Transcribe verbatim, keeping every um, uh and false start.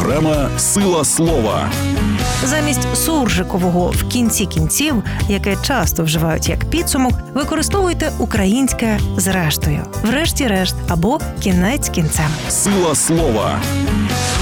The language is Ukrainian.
Програма «Сила слова». Замість суржикового «в кінці кінців», яке часто вживають як підсумок, використовуйте українське «зрештою», «врешті-решт» або «кінець кінцем». «Сила слова».